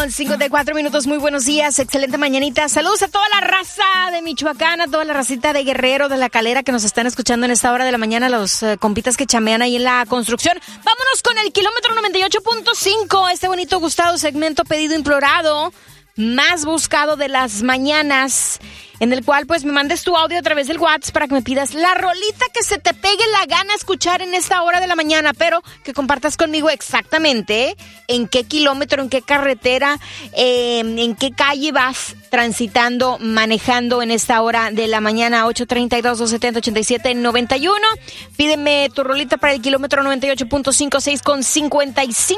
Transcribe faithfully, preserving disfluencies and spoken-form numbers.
con cincuenta y cuatro minutos. Muy buenos días, excelente mañanita. Saludos a toda la raza de Michoacán, a toda la racita de Guerrero, de La Calera, que nos están escuchando en esta hora de la mañana, los uh, compitas que chamean ahí en la construcción. Vámonos con el kilómetro noventa y ocho punto cinco, este bonito gustado segmento pedido implorado, más buscado de las mañanas, en el cual pues me mandes tu audio a través del WhatsApp para que me pidas la rolita que se te pegue la gana escuchar en esta hora de la mañana, pero que compartas conmigo exactamente en qué kilómetro, en qué carretera, eh, en qué calle vas transitando, manejando en esta hora de la mañana. Ocho treinta y dos, dos setenta, ochenta y siete, noventa y uno. Pídeme tu rolita para el kilómetro noventa y ocho punto cinco, seis con cincuenta y cinco.